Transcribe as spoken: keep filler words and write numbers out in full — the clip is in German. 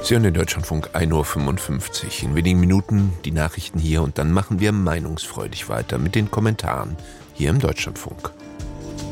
Sie hören den Deutschlandfunk ein Uhr fünfundfünfzig. In wenigen Minuten die Nachrichten hier und dann machen wir meinungsfreudig weiter mit den Kommentaren hier im Deutschlandfunk.